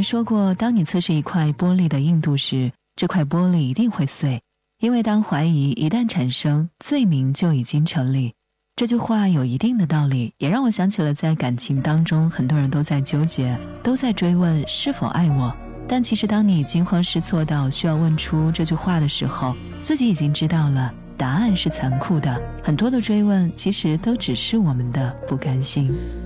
人说过，当你测试一块玻璃的硬度时，这块玻璃一定会碎，因为当怀疑一旦产生，罪名就已经成立。这句话有一定的道理，也让我想起了在感情当中，很多人都在纠结，都在追问是否爱我。但其实当你惊慌失措到需要问出这句话的时候，自己已经知道了答案是残酷的。很多的追问其实都只是我们的不甘心。